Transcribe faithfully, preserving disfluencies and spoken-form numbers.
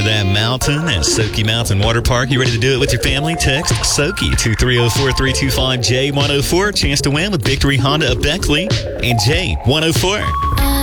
that mountain at Soaky Mountain Water Park. You ready to do it with your family? Text Soaky to three oh four, three two five, J one oh four. Chance to win with Victory Honda of Beckley and J one oh four.